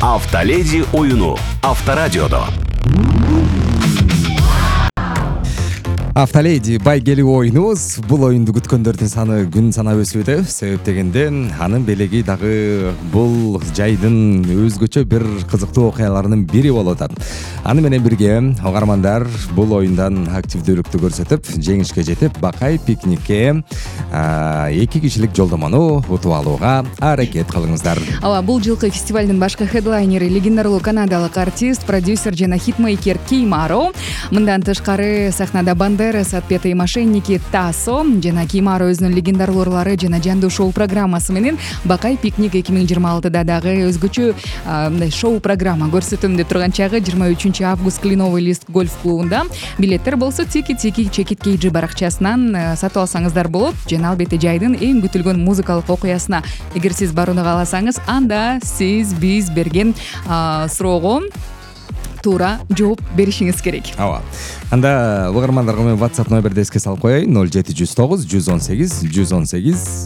Автоледи оюну Авторадиодо. Автоледи байгели оюнубуз. Бул оюнду күткөндөрдүн саны күн санап өсүүдө. Себеп дегенде анын белеги дагы бул жайдын өзгөчө бир кызыктуу окуяларынын бири болуп атат. Аны менен бирге угармандар бул оюндан активдүүлүктү көрсөтүп, жеңишке жетип, Бакай пикникке 2 кишилик жолдомону утуп алууга аракет кылыңыздар. Ооба, бул жылкы фестивалдын башкы хедлайнери легендардуу канадалык артист, продюсер жана хитмейкер Кеймаро. Мындан тышкары сахнада Бандерас, Отпетые мошенники, Тасо жана Кеймаро өзүнүн легендарлуу ырлары жана жандуу шоу программасы менен Бакай пикник 2026-да дагы өзгөчө мындай шоу программа көрсөтөм деп турган чагы 23 август Кленовый лист гольф клубунда. Билеттер болсо Чекит KG баракчасынан сатып алсаңыздар болот. Жана албетте жайдын эң күтүлгөн музыкалык окуясына эгер сиз барууну кааласаңыз, анда сиз биз берген суроого туура жооп беришиңиз керек. Ооба. Анда угармандарга мен WhatsApp номерди эске салып коеюн: 0709 118 118.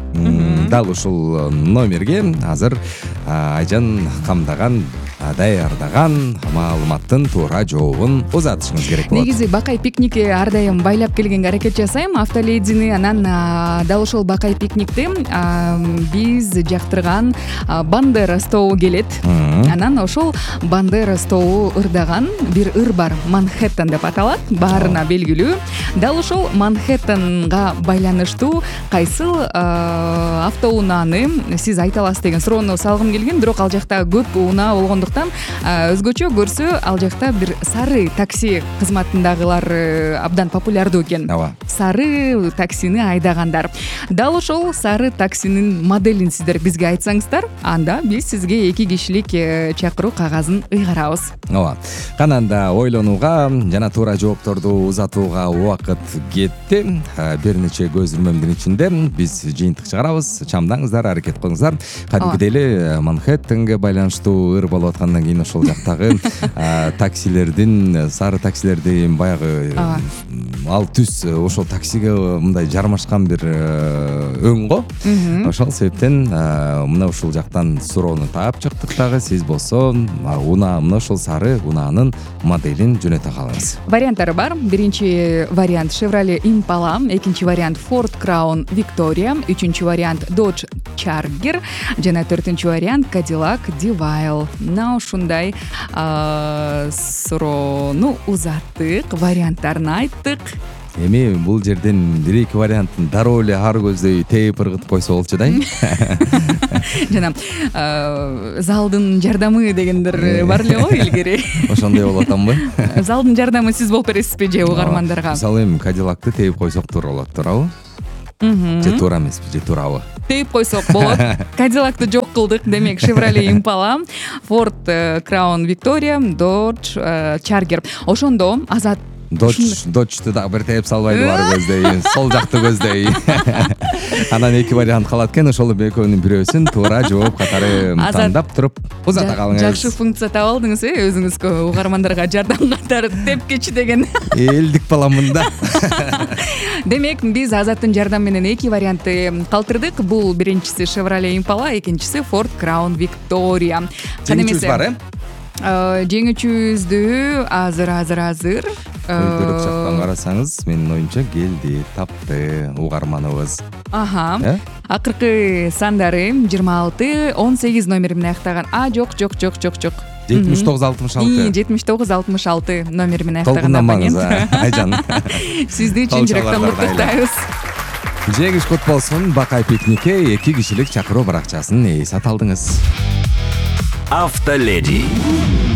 Дал ушул номерге азыр Айжан камдаган, даярдаган маалыматтын туура жообун узатышыңыз керек болот. Негизи Бакай пикникке ар дайым байлап келгенге аракет жасайм. Автоледини анан дал ошол Бакай пикникте биз жактырган Бандерас тобу келет. Анан ошол Бандерас тобу ырдаган бир ыр бар, Манхэттен деп аталат, баарына белгилүү. Дал ошол Манхэттенга байланыштуу кайсыл автоунааны сиз айта аласыз деген суроону салгым келген, бирок ал жакта көп унаа болгондуктан өзгөчө көрсө ал жакта бир сары такси кызматындагылар абдан популярдуу экен. Сары таксини айдагандар. Дал ошол сары таксинин моделин сиздер бизге айтсаңыздар, анда биз сизге 2 кишилик чакыруу кагазын ыйгарабыз. Ооба. Кананда ойлонууга жана туура жоопторду узатууга убакыт кетти. Бир нече көз ирмемдин ичинде биз жыйынтык чыгарабыз. Чамдаңыздар, аракет кылыңыздар. Кадимки эле Манхэттенге байланыштуу ыр болуп аткандан кийин ошол жактагы таксилердин, сары таксилердин баягы ал түс ошол таксиге мындай жармашкан бир өң го. Ошол себептен мына ушул жактан суроону таап чыктык дагы. Сиз болсо унаа, мына ушул сары унаанын моделин жөнөтө калыңыз. Варианттары бар. Биринчи вариант Chevrolet Impala, экинчи вариант Ford Crown Victoria, үчүнчү вариант Dodge Charger жана төртүнчү вариант Cadillac DeVille. На ушундай суроону узаттык, варианттарын айттык. Эми бул жерден 1-2 варианттын дароо эле ар көздөй тээп ыргытып койсо болчу да. Жана залдын жардамы дегендер бар эле го илгери. Ошондой болуп атамбы? Залдын жардамы сиз болуп бересизби же угармандарга? Мисалы эми Cadillac-ты тээп койсок туура болот, туурабы? Же туура эмеспи, же туурабы? Тээп койсок болот. Cadillac-ты жок кылдык. Демек Chevrolet Impala, Ford Crown Victoria, Dodge Charger. Ошондо Азат Dodge'ты дагы бир тээп салбайды бар көздөй, сол жакты көздөй. Анан 2 вариант калат экен, ошол экөөнүн бирөөсүн туура жооп катары тандап туруп узата калыңыз. Жакшы функция таап алдыңыз, өзүңүзгө угармандарга жардам катары тепкичи деген. Элдик баламын да. Демек биз Азаттын жардамы менен 2 вариантты калтырдык. Бул биринчиси Chevrolet Impala, экинчиси Ford Crown Victoria. Жеңүүчүбүз бар, Жеңүүчүбүздү азыр көйдөрөк жактан карасаңыз, менин оюмча келди, тапты угарманыбыз. Акыркы сандары 26 18 номери менен аяктаган. Жок. 7966. 7966 номери менен аяктаган абонент. Айжан. Сизди чын жүрөктөн куттуктайбыз. Жеңиш кут болсун. Бакай пикникке 2 кишилик чакыруу баракчасын сатып алдыңыз. Автоледи.